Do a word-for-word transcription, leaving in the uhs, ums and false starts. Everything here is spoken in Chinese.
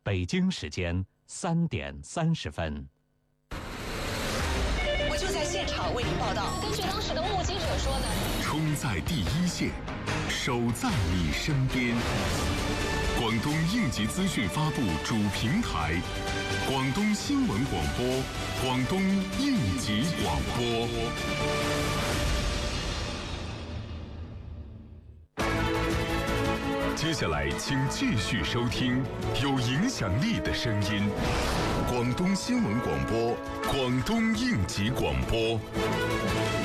北京时间三点三十分。 我就在现场为您报道。 根据当时的目击者说呢， 冲在第一线，守在你身边。广东应急资讯发布主平台，广东新闻广播，广东应急广播。接下来，请继续收听有影响力的声音——广东新闻广播，广东应急广播。